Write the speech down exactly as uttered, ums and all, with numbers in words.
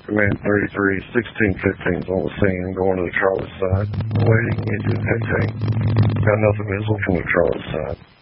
Command thirty-three, sixteen fifteen is on the scene, going to the Charlie side. Waiting, engine fifteen. Got nothing visible from the Charlie side.